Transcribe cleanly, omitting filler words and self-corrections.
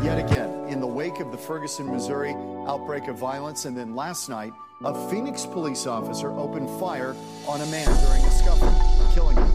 yet again in the wake of the Ferguson, Missouri outbreak of violence. And then last night, a Phoenix police officer opened fire on a man during a scuffle, killing him.